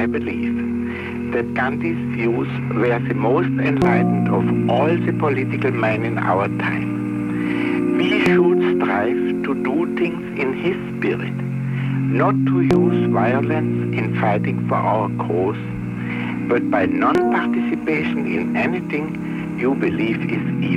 I believe that Gandhi's views were the most enlightened of all the political men in our time. We should strive to do things in his spirit, not to use violence in fighting for our cause, but by non-participation in anything you believe is evil.